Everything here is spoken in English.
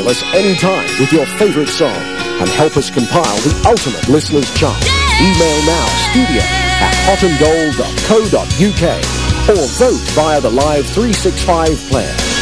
email us anytime with your favorite song and help us compile the ultimate listeners' chart. Email now, studio@hotandgold.co.uk, or vote via the Live 365 player.